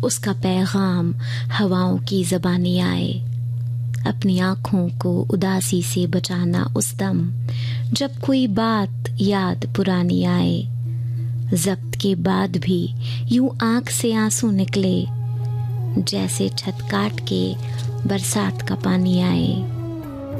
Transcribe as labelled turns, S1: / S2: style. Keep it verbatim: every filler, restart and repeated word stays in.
S1: उसका पैगाम हवाओं की ज़बानी आए। अपनी आँखों को उदासी से बचाना उस दम जब कोई बात याद पुरानी आए। ज़ब्त के बाद भी यूं आँख से आंसू निकले, जैसे छत काट के बरसात का पानी आए।